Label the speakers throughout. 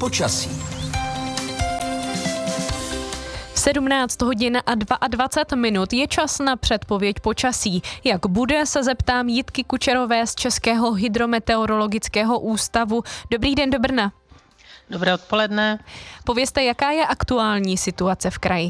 Speaker 1: počasí.
Speaker 2: 17 hodin a 22 minut je čas na předpověď počasí. Jak bude, se zeptám Jitky Kučerové z Českého hydrometeorologického ústavu. Dobrý den do Brna.
Speaker 3: Dobré odpoledne.
Speaker 2: Povězte, jaká je aktuální situace v kraji?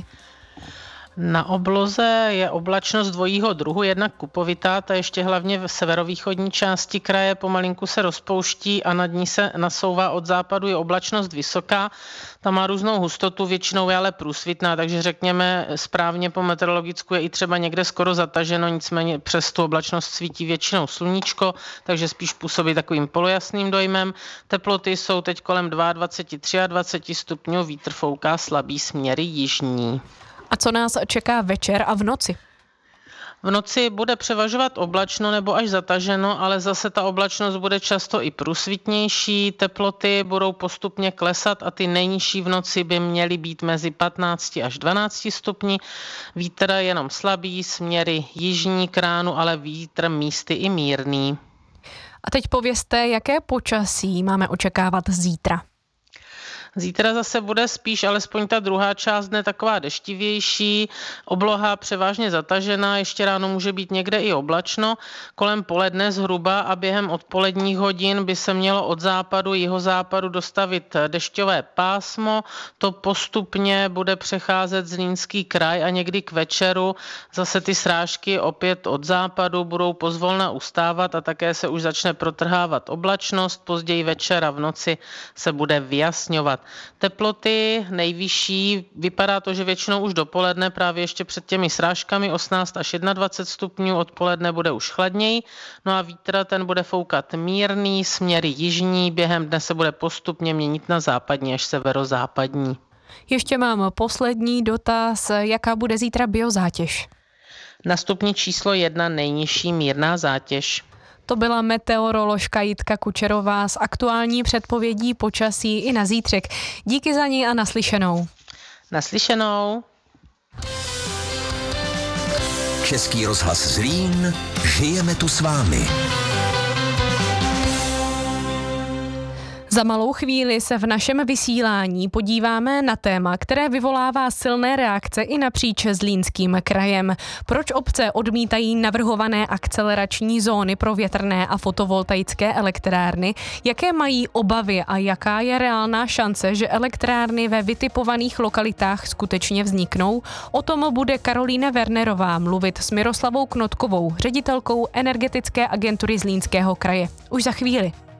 Speaker 3: Na obloze je oblačnost dvojího druhu, jednak kupovitá, ta ještě hlavně v severovýchodní části kraje pomalinku se rozpouští a nad ní se nasouvá od západu, je oblačnost vysoká. Ta má různou hustotu, většinou je ale průsvitná, takže řekněme správně po meteorologicku je i třeba někde skoro zataženo, nicméně přes tu oblačnost svítí většinou sluníčko, takže spíš působí takovým polojasným dojmem. Teploty jsou teď kolem 22, 23 stupňů, vítr fouká slabý směry jižní.
Speaker 2: A co nás čeká večer a v noci?
Speaker 3: V noci bude převažovat oblačno nebo až zataženo, ale zase ta oblačnost bude často i průsvitnější, teploty budou postupně klesat a ty nejnižší v noci by měly být mezi 15 až 12 stupni. Vítr je jenom slabý, směry jižní k ránu, ale vítr místy i mírný.
Speaker 2: A teď povězte, jaké počasí máme očekávat zítra?
Speaker 3: Zítra zase bude spíš alespoň ta druhá část dne taková deštivější, obloha převážně zatažená, ještě ráno může být někde i oblačno, kolem poledne zhruba a během odpoledních hodin by se mělo od západu, jihozápadu dostavit dešťové pásmo, to postupně bude přecházet Zlínský kraj a někdy k večeru zase ty srážky opět od západu budou pozvolna ustávat a také se už začne protrhávat oblačnost, později večer a v noci se bude vyjasňovat. Teploty nejvyšší, vypadá to, že většinou už dopoledne, právě ještě před těmi srážkami 18 až 21 stupňů, odpoledne bude už chladněji, no a vítr ten bude foukat mírný, směry jižní, během dne se bude postupně měnit na západní až severozápadní.
Speaker 2: Ještě mám poslední dotaz, jaká bude zítra biozátěž?
Speaker 3: Na stupni číslo 1 nejnižší mírná zátěž.
Speaker 2: To byla meteoroložka Jitka Kučerová s aktuální předpovědí počasí i na zítřek. Díky za ní a naslyšenou.
Speaker 3: Naslyšenou.
Speaker 1: Český rozhlas Zlín, žijeme tu s vámi.
Speaker 2: Za malou chvíli se v našem vysílání podíváme na téma, které vyvolává silné reakce i napříč Zlínským krajem. Proč obce odmítají navrhované akcelerační zóny pro větrné a fotovoltaické elektrárny, jaké mají obavy a jaká je reálná šance, že elektrárny ve vytipovaných lokalitách skutečně vzniknou? O tom bude Karolína Wernerová mluvit s Miroslavou Knotkovou, ředitelkou energetické agentury Zlínského kraje. Už za chvíli.